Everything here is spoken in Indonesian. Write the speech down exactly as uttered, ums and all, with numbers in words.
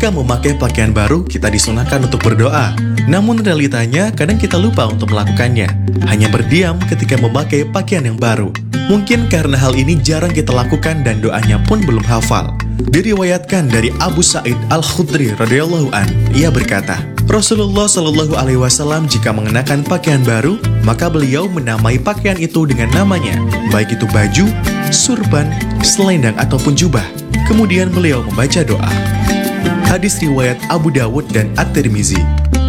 ketika memakai pakaian baru, kita disunahkan untuk berdoa. Namun realitanya, kadang kita lupa untuk melakukannya. Hanya berdiam ketika memakai pakaian yang baru. Mungkin karena hal ini jarang kita lakukan dan doanya pun belum hafal. Diriwayatkan dari Abu Sa'id Al-Khudri radhiyallahu an, ia berkata, Rasulullah Shallallahu Alaihi Wasallam jika mengenakan pakaian baru, maka beliau menamai pakaian itu dengan namanya, baik itu baju, surban, selendang ataupun jubah. Kemudian beliau membaca doa. Hadis riwayat Abu Dawud dan At-Tirmizi.